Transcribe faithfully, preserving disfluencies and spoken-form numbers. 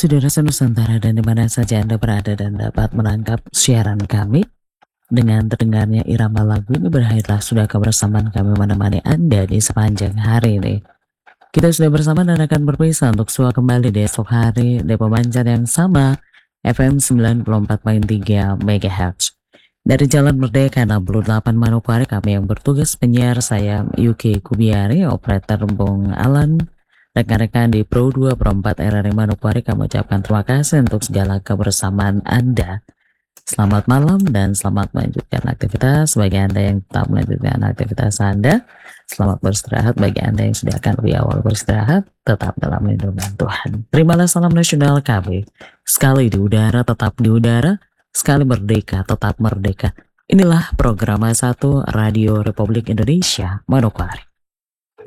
Saudara Nusantara dan di mana saja Anda berada dan dapat menangkap siaran kami, dengan terdengarnya irama lagu ini berakhirlah sudah kebersamaan kami menemani Anda di sepanjang hari ini. Kita sudah bersama dan akan berpisah untuk sua kembali di esok hari di pemancar yang sama F M sembilan puluh empat koma tiga MHz. Dari Jalan Merdeka enam puluh delapan Manokwari, kami yang bertugas penyiar saya Yuki Kubiari, operator Bung Alan, rekan-rekan di Pro dua Pro empat R R I Manokwari, kami ucapkan terima kasih untuk segala kebersamaan Anda. Selamat malam dan selamat melanjutkan aktivitas bagi Anda yang tetap melanjutkan aktivitas Anda. Selamat beristirahat bagi Anda yang sudah akan lebih awal beristirahat. Tetap dalam lindungan Tuhan. Terimalah salam nasional kami. Sekali di udara tetap di udara, sekali merdeka tetap merdeka. Inilah program satu Radio Republik Indonesia Manokwari.